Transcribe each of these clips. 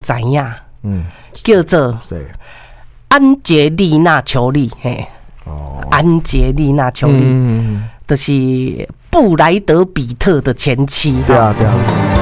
知影？叫做安杰丽娜·裘丽，嘿，安杰丽娜·裘丽，就是布莱德·比特的前妻。 对啊，对啊。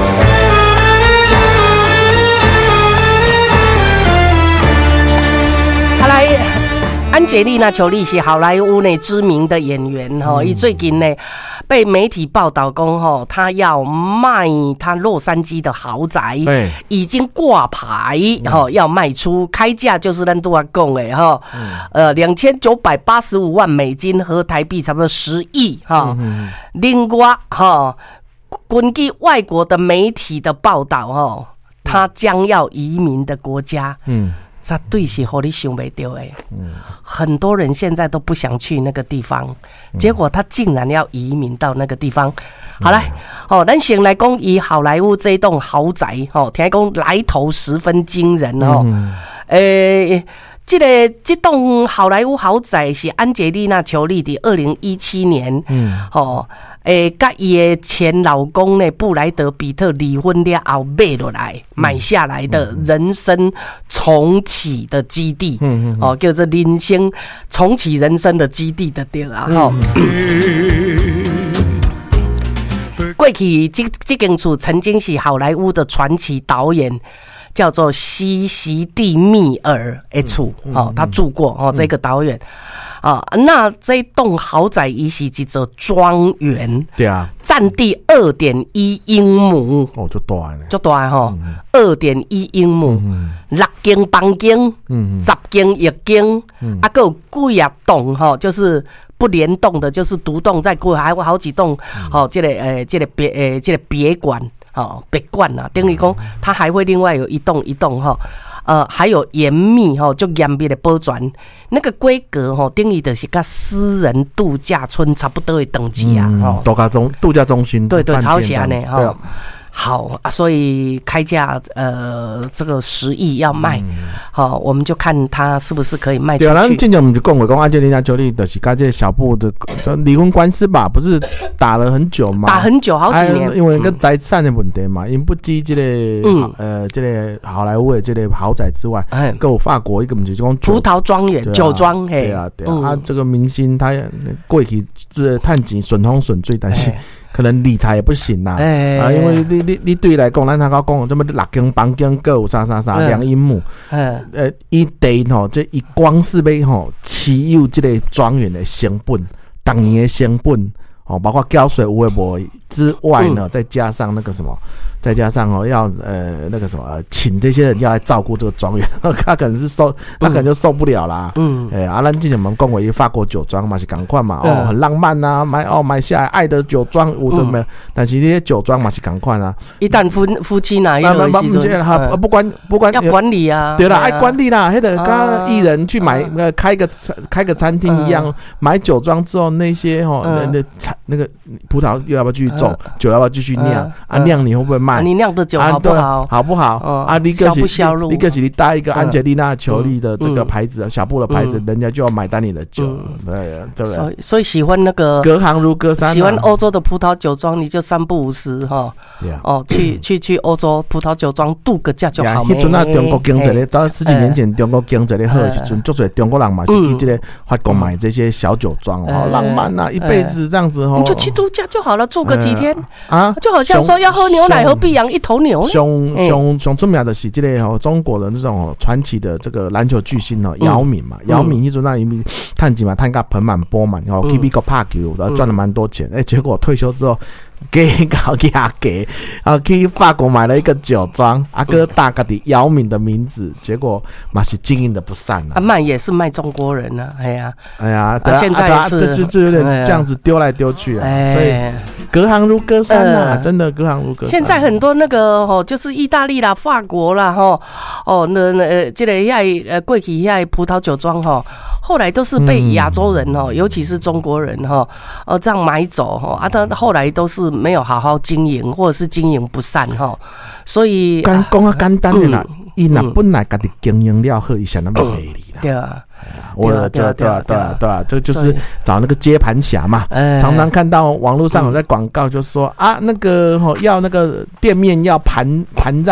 好来，安杰丽娜·裘丽是好莱坞内知名的演员哈，伊最近呢被媒体报道讲哈，他要卖他洛杉矶的豪宅，已经挂牌哈，要卖出，开价就是咱都要讲的哈，$2985万和台币差不多10亿哈。另外哈，根据外国的媒体的报道哈，他将要移民的国家，这对是让你想不到的。很多人现在都不想去那个地方，结果他竟然要移民到那个地方。好来，咱先来讲以好莱坞这栋豪宅，听讲来头十分惊人哦。这栋好莱坞豪宅是安杰丽娜·裘丽的2017年，跟伊的前老公呢布莱德·比特离婚了后买下来的人生重启的基地，叫做人生重启人生的基地的对啊，过去这间厝曾经是好莱坞的传奇导演。叫做西西蒂密尔的厝，他住过这个导演那这栋豪宅也是一座庄园， 对啊， 占地2.1英亩， 就大呢， 就大哈，2.1英亩，6间房间，10间浴间，还有几啊栋就是不联动的，就是独栋，再过还有好几栋，这个别馆。别馆啊，等于讲它还会另外有一栋还有严密就严密的保全，那个规格等于就是跟私人度假村差不多的等级啊， 度假中心， 对，超像呢好啊，所以开价这个10亿要卖，我们就看他是不是可以卖出去。 对啊，咱之前我们就讲过，安杰丽娜·裘丽就是跟这个小布的离婚官司吧，不是打了很久嘛？ 打很久，好几年， 因为跟财产的问题嘛，因不止这个这个好莱坞的这个豪宅之外，还有法国一个就是讲葡萄庄园、酒庄， 对啊，这个明星他过去这探钱顺风顺水，但是。可能理财也不行啦，因为你对来讲，咱他讲这么6间房间各有2英亩，一地这一光是要持有这个庄园的成本，当年的成本包括缴税有的无之外呢，再加上那个什么。再加上要那个什么，请这些人要来照顾这个庄园，他可能就受不了啦。咱之前我们讲过一法国酒庄嘛，是同款嘛，很浪漫啊，买下来爱的酒庄有的没有，但是这些酒庄嘛是同款啊。 一旦夫妻哪一个不管要管理啊， 对啦，爱管理啦，那个跟艺人去买开个餐厅一样，买酒庄之后那些那个葡萄又要不要继续种，酒要不要继续酿酿你会不会卖？ 你酿的酒好不好？ 好不好？ 销不销路？ 一个是你带一个安杰丽娜·裘丽的这个牌子，小布的牌子，人家就要买单你的酒，对不对？ 所以喜欢那个隔行如隔山， 喜欢欧洲的葡萄酒庄，你就3不5时去欧洲葡萄酒庄度个假就好。 迄阵中国经济咧，早10几年前中国经济咧好的时阵，足侪中国人嘛是去这个法国买这些小酒庄浪漫啊，一辈子这样子你就去度假就好了，住个几天就好像说要喝牛奶，何必养一头牛？ 上出名的是这个中国的那种传奇的这个篮球巨星姚明嘛，姚明迄阵那因为赚钱嘛，赚个盆满钵满，去美国打球，赚了蛮多钱。结果退休之后。给去法国买了一个酒庄，哥大家的姚明的名字，结果嘛是经营的不善卖也是卖中国人啊，哎呀，现在也是就有点这样子丢来丢去所以隔行如隔山啊，真的隔行如隔山。 现在很多那个就是意大利啦、法国啦这个过去葡萄酒庄后来都是被亚洲人尤其是中国人这样买走他后来都是没有好好经营，或者是经营不善所以讲简单的啦，伊那本来家己经营了好，伊想那么美丽啦。 对啊， 对，这就是找那个接盘侠嘛。常常看到网络上有在广告，就说那个要那个店面要盘让。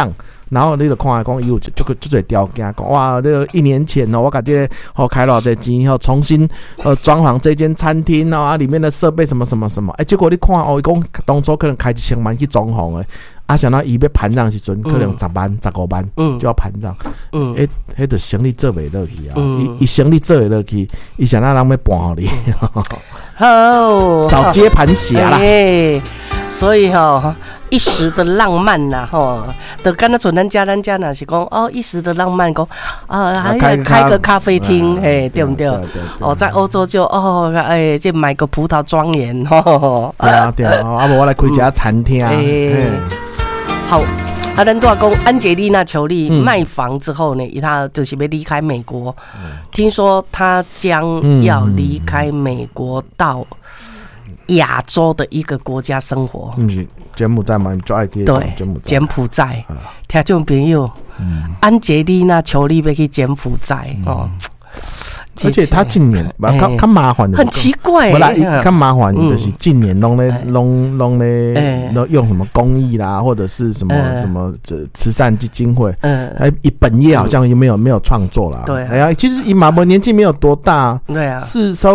然后你就看讲伊有就侪条件讲哇，这个1年前我把这个开偌济钱重新装潢这间餐厅里面的设备什么什么什么，结果你看伊讲当初可能开1000万去装潢的，想到伊要盘账时阵，可能10万、15万就要盘账，迄就生意做袂落去啊，伊生意做袂落去，伊想到人要搬互你， 好找接盘侠啦， 所以一时的浪漫呐，就跟那咱家那是讲一时的浪漫，讲还开个咖啡厅，对不对？在欧洲就这买个葡萄庄园， 对啊，无我来开一家餐厅， 好。咱都要讲安吉丽娜·裘丽卖房之后呢，她就是要离开美国。听说她将要离开美国到亚洲的一个国家生活。 柬埔寨嘛，就爱去柬埔寨。听众朋友，安吉丽娜·裘丽要去柬埔寨而且他近年较麻烦的， 很奇怪。 不啦，较麻烦的就是近年拢咧用什么公益啦，或者是什么慈善基金会，以本业好像也没有创作啦。 对， 其实以马博年纪没有多大， 对啊， 是稍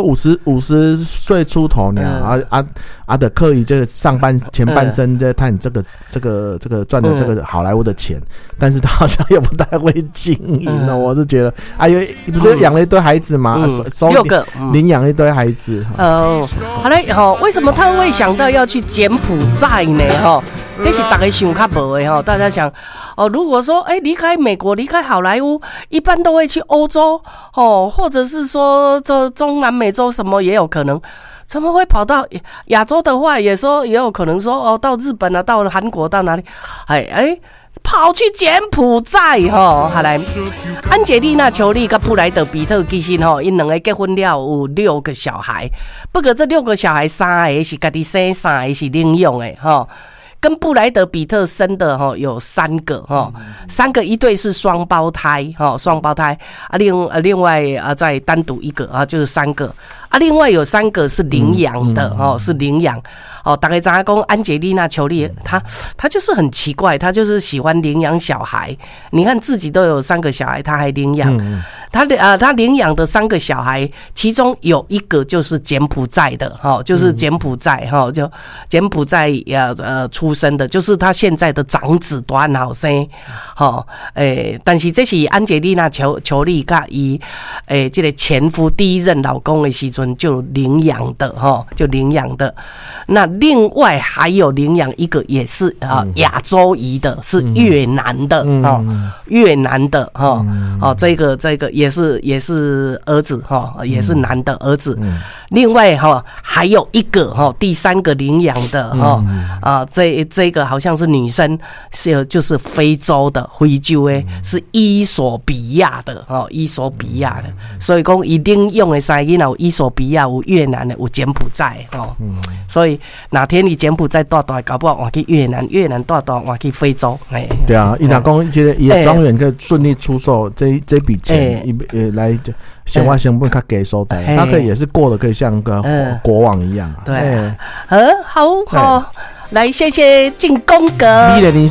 50岁出头呢。的刻意这个前半生在探这个赚的这个好莱坞的钱，但是他好像也不太会经营了。我是觉得，因为不是养了一堆孩子吗？6个，领养一堆孩子。 好嘞，为什么他会想到要去柬埔寨呢？这是大家想较无的大家想如果说离开美国，离开好莱坞，一般都会去欧洲或者是说这中南美洲什么也有可能。怎么会跑到亚洲的话，也有可能说到日本啊，到韩国，到哪里？跑去柬埔寨好来，安吉丽娜·裘丽跟布莱德·彼特其实因两个结婚了有6个小孩，不过这6个小孩3个是家己生，3个是领养的跟布莱德比特生的有3个3个一对是双胞胎另外再单独一个就是3个另外有3个是领养的是领养大概知道说安吉丽娜·裘丽她就是很奇怪，她就是喜欢领养小孩。你看自己都有3个小孩，她还领养。她领养的3个小孩，其中有一个就是柬埔寨的就是柬埔寨就柬埔寨出生的，就是她现在的长子都很好生但是这是安吉丽娜·裘丽跟伊这个前夫第一任老公的时阵就领养的那另外还有领养一个也是亚洲裔的，是越南的越南的这个也是儿子也是男的儿子。另外还有一个第3个领养的这个好像是女生，就是非洲的是伊索比亚的所以说伊领养的3个有伊索比亚，有越南的，有柬埔寨所以哪天你柬埔寨大搞不好换去越南大换去非洲对啊，伊若讲这个伊的庄园可以顺利出售这笔钱来先花成本较低所在，他可以也是过得可以像个国王一样对好来谢谢进宫格。 2024